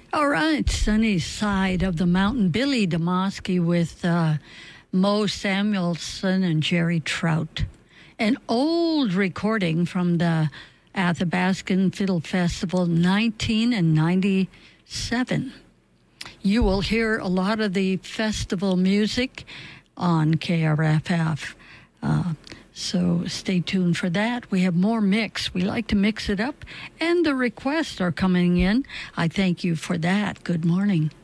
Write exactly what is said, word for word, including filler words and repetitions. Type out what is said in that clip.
All right, Sunny Side of the Mountain, Billy Demosky with uh, Mo Samuelson and Jerry Trout. An old recording from the Athabascan Fiddle Festival, nineteen ninety-seven. You will hear a lot of the festival music on K R F F. Uh, so stay tuned for that. We have more mix. We like to mix it up, and the requests are coming in. I thank you for that. Good morning.